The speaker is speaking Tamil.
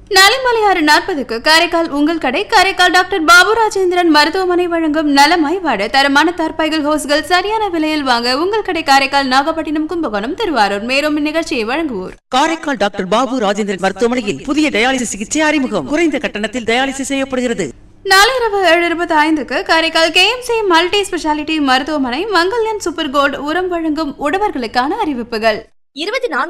நாளை 6:40 காரைக்கால் உங்கள் கடை காரைக்கால் டாக்டர் பாபு ராஜேந்திரன் மருத்துவமனை வழங்கும் நலமாய் வாட தரமான தார்பாய்கள் ஹோஸ்கள் சரியான விலையில் வாங்க உங்கள் கடை காரைக்கால் நாகப்பட்டினம் கும்பகோணம் திருவாரூர். மேலும் இந்நிகழ்ச்சியை வழங்குவோர் காரைக்கால் டாக்டர் பாபு ராஜேந்திரன் மருத்துவமனையில் புதிய டயாலிசிஸ் சிகிச்சை அறிமுகம். குறைந்த கட்டணத்தில் டயாலிசிஸ் செய்யப்படுகிறது. நாளை இரவு 7:25 காரைக்கால் KMC மல்டி ஸ்பெஷாலிட்டி மருத்துவமனை மங்கல்யான் சூப்பர் கோல்டு உரம் வழங்கும் உழவர்களுக்கான அறிவிப்புகள். 24